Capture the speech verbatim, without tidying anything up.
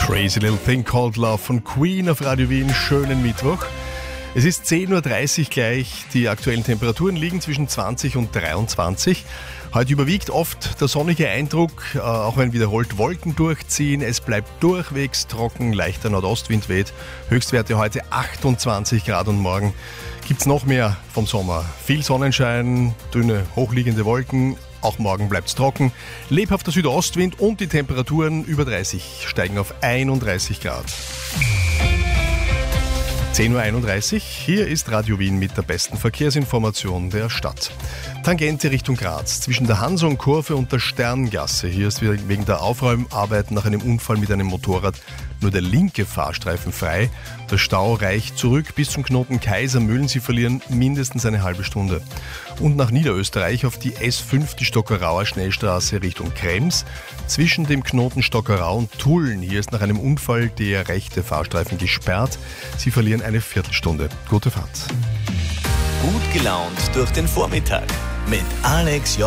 Crazy Little Thing Called Love von Queen auf Radio Wien. Schönen Mittwoch. Es ist zehn Uhr dreißig gleich. Die aktuellen Temperaturen liegen zwischen zwanzig und dreiundzwanzig. Heute überwiegt oft der sonnige Eindruck, auch wenn wiederholt Wolken durchziehen. Es bleibt durchwegs trocken, leichter Nordostwind weht. Höchstwerte heute achtundzwanzig Grad und morgen gibt's noch mehr vom Sommer. Viel Sonnenschein, dünne, hochliegende Wolken. Auch morgen bleibt's trocken. Lebhafter Südostwind und die Temperaturen über dreißig steigen auf einunddreißig Grad. zehn Uhr einunddreißig, hier ist Radio Wien mit der besten Verkehrsinformation der Stadt. Tangente Richtung Graz, zwischen der Hanson-Kurve und der Sterngasse. Hier ist wegen der Aufräumarbeit nach einem Unfall mit einem Motorrad nur der linke Fahrstreifen frei. Der Stau reicht zurück bis zum Knoten Kaisermühlen. Sie verlieren mindestens eine halbe Stunde. Und nach Niederösterreich auf die S fünf, die Stockerauer Schnellstraße Richtung Krems. Zwischen dem Knoten Stockerau und Tulln. Hier ist nach einem Unfall der rechte Fahrstreifen gesperrt. Sie verlieren eine Viertelstunde. Gute Fahrt. Gut gelaunt durch den Vormittag mit Alex J.